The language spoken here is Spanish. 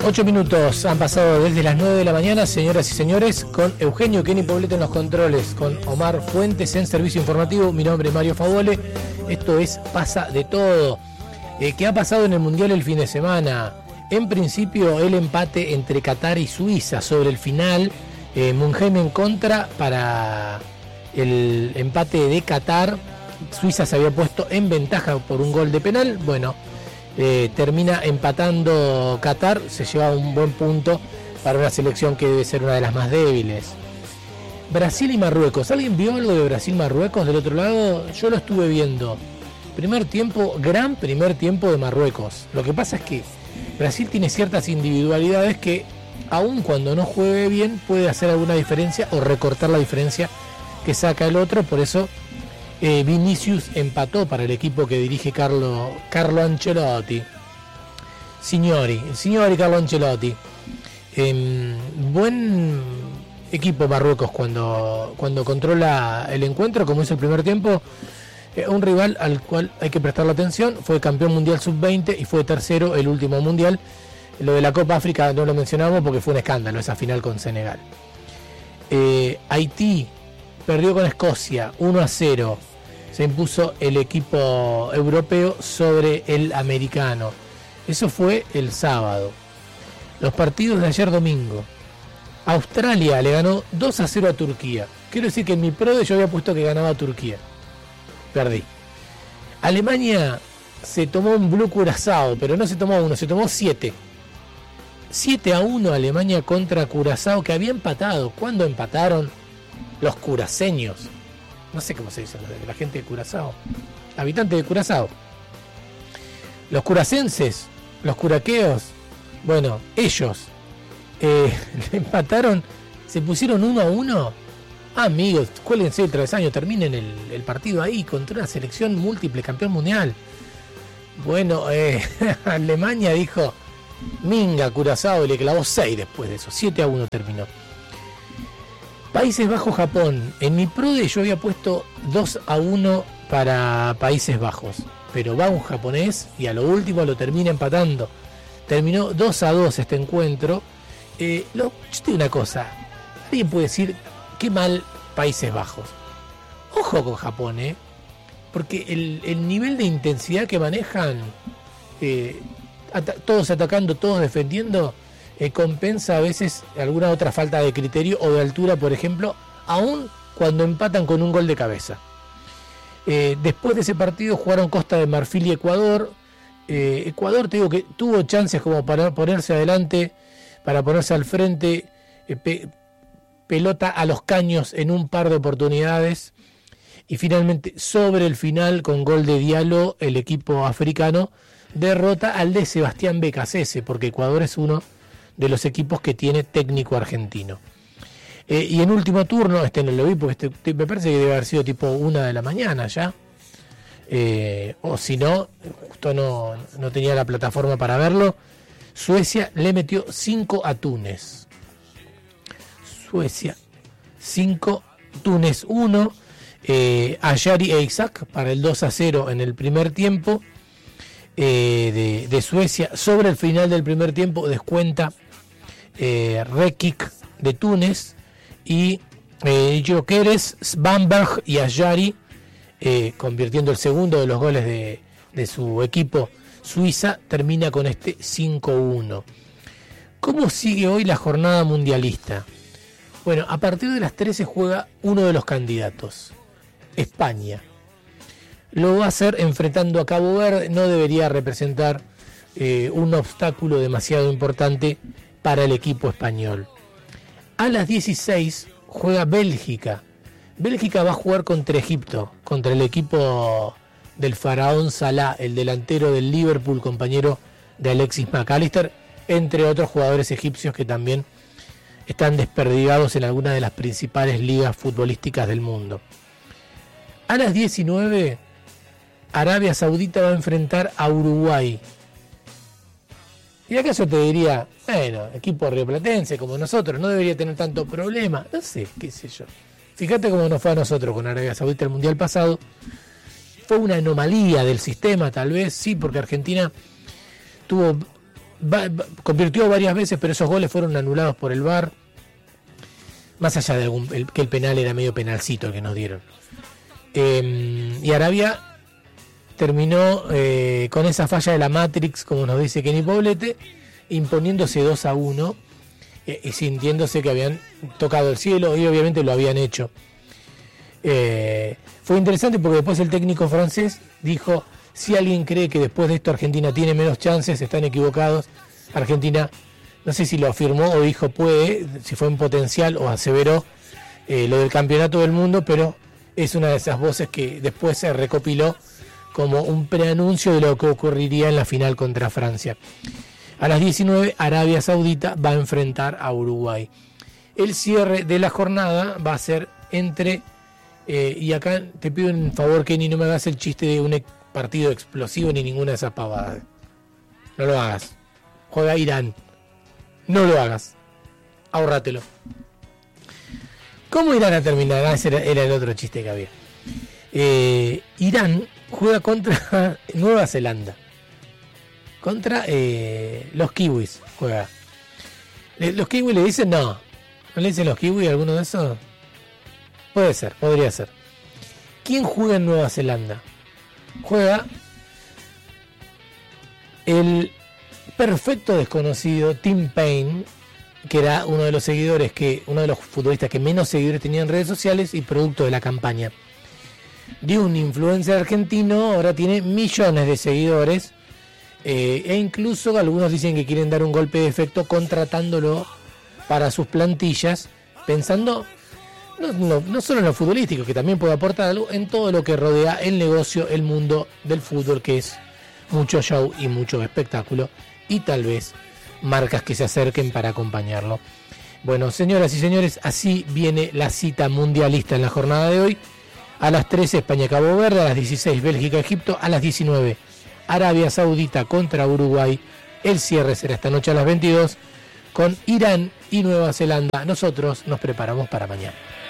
8 minutos han pasado desde las 9 de la mañana, señoras y señores, con Eugenio Kenny Poblete en los controles, con Omar Fuentes en servicio informativo. Mi nombre es Mario Favole. Esto es Pasa de Todo. ¿Qué ha pasado en el Mundial el fin de semana? En principio, el empate entre Qatar y Suiza. Sobre el final, Mungem en contra para el empate de Qatar. Suiza se había puesto en ventaja por un gol de penal. Bueno, termina empatando Qatar, se lleva un buen punto para una selección que debe ser una de las más débiles. Brasil y Marruecos. ¿Alguien vio algo de Brasil-Marruecos del otro lado? Yo lo estuve viendo. Primer tiempo, gran primer tiempo de Marruecos. Lo que pasa es que Brasil tiene ciertas individualidades que, aun cuando no juegue bien, puede hacer alguna diferencia o recortar la diferencia que saca el otro. Por eso Vinicius empató para el equipo que dirige Carlo Ancelotti. Signori Carlo Ancelotti. Buen equipo Marruecos cuando controla el encuentro, como hizo el primer tiempo. Un rival al cual hay que prestarle atención. Fue campeón mundial sub-20 y fue tercero el último mundial. Lo de la Copa África no lo mencionamos porque fue un escándalo esa final con Senegal. Haití perdió con Escocia 1-0. Se impuso el equipo europeo sobre el americano. Eso fue el sábado. Los partidos de ayer domingo. Australia le ganó 2-0 a Turquía. Quiero decir que en mi prode yo había puesto que ganaba Turquía. Perdí. Alemania se tomó un Blue Curazao, pero no se tomó uno, se tomó 7. 7-1 Alemania contra Curazao, que había empatado. ¿Cuándo empataron? Los curaceños. No sé cómo se dice la gente de Curazao. Habitantes de Curazao. Los curacenses, los curaqueos. Bueno, ellos le empataron, se pusieron 1-1. Amigos, cuélguense el travesaño, terminen el partido ahí contra una selección múltiple campeón mundial. Bueno, Alemania dijo minga, Curazao, y le clavó 6 después de eso. 7-1 terminó. Países Bajos, Japón. En mi prode yo había puesto 2-1 para Países Bajos, pero va un japonés y a lo último lo termina empatando. Terminó 2-2 este encuentro. Yo te digo una cosa, alguien puede decir qué mal Países Bajos. Ojo con Japón, porque el nivel de intensidad que manejan, todos atacando, todos defendiendo, compensa a veces alguna otra falta de criterio o de altura, por ejemplo, aún cuando empatan con un gol de cabeza. Después de ese partido jugaron Costa de Marfil y Ecuador. Ecuador, te digo que tuvo chances como para ponerse adelante, para ponerse al frente, pelota a los caños en un par de oportunidades, y finalmente sobre el final, con gol de Diallo, el equipo africano derrota al de Sebastián Becasese, porque Ecuador es uno de los equipos que tiene técnico argentino. Y en último turno, no lo vi porque me parece que debe haber sido tipo 1 de la mañana ya, o si no, justo no tenía la plataforma para verlo. Suecia le metió 5 a Túnez. Suecia 5, Túnez 1. Ayari e Isaac para el 2-0 en el primer tiempo de Suecia. Sobre el final del primer tiempo descuenta Rekik de Túnez, y Gyökeres, Bamberg y Ayari, convirtiendo el segundo de los goles de su equipo. Suiza termina con este 5-1. ¿Cómo sigue hoy la jornada mundialista? Bueno, a partir de las 13 juega uno de los candidatos, España. Lo va a hacer enfrentando a Cabo Verde. No debería representar un obstáculo demasiado importante para el equipo español. A las 16 juega Bélgica. Bélgica va a jugar contra Egipto, contra el equipo del faraón Salah, el delantero del Liverpool, compañero de Alexis McAllister, entre otros jugadores egipcios que también están desperdigados en alguna de las principales ligas futbolísticas del mundo. A las 19, Arabia Saudita va a enfrentar a Uruguay. ¿Y acaso te diría, bueno, equipo rioplatense como nosotros, no debería tener tanto problema? No sé, qué sé yo. Fíjate cómo nos fue a nosotros con Arabia Saudita el Mundial pasado. Fue una anomalía del sistema, tal vez, sí, porque Argentina tuvo convirtió varias veces, pero esos goles fueron anulados por el VAR. Más allá de que el penal era medio penalcito el que nos dieron. Y Arabia terminó con esa falla de la Matrix, como nos dice Kenny Poblete, imponiéndose 2-1 y sintiéndose que habían tocado el cielo, y obviamente lo habían hecho. Fue interesante porque después el técnico francés dijo: si alguien cree que después de esto Argentina tiene menos chances, están equivocados. Argentina, no sé si lo afirmó o dijo puede, si fue en potencial o aseveró lo del campeonato del mundo, pero es una de esas voces que después se recopiló como un preanuncio de lo que ocurriría en la final contra Francia. A las 19, Arabia Saudita va a enfrentar a Uruguay. El cierre de la jornada va a ser entre, y acá te pido un favor, Kenny, no me hagas el chiste de un partido explosivo ni ninguna de esas pavadas. No lo hagas. Juega Irán. No lo hagas. Ahórratelo. ¿Cómo irán a terminar? Ese era el otro chiste que había. Irán juega contra Nueva Zelanda. Contra los kiwis juega. ¿Los kiwis le dicen? No. ¿No le dicen los kiwis alguno de esos? Puede ser, podría ser. ¿Quién juega en Nueva Zelanda? Juega el perfecto desconocido Tim Payne, que era uno de los futbolistas que menos seguidores tenía en redes sociales y producto de la campaña de un influencer argentino, ahora tiene millones de seguidores, e incluso algunos dicen que quieren dar un golpe de efecto contratándolo para sus plantillas, pensando no solo en lo futbolístico, que también puede aportar algo, en todo lo que rodea el negocio, el mundo del fútbol, que es mucho show y mucho espectáculo, y tal vez marcas que se acerquen para acompañarlo. Bueno, señoras y señores, así viene la cita mundialista en la jornada de hoy. A las 13, España-Cabo Verde; a las 16, Bélgica-Egipto; a las 19, Arabia Saudita contra Uruguay. El cierre será esta noche a las 22 con Irán y Nueva Zelanda. Nosotros nos preparamos para mañana.